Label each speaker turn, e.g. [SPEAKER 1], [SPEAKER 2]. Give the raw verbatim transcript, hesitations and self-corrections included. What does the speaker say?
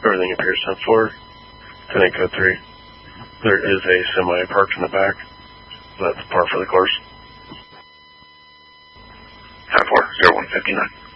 [SPEAKER 1] Everything appears ten four. ten eight code three. There is a semi parked in the back. That's par for the course.
[SPEAKER 2] ten four, zero one fifty-nine.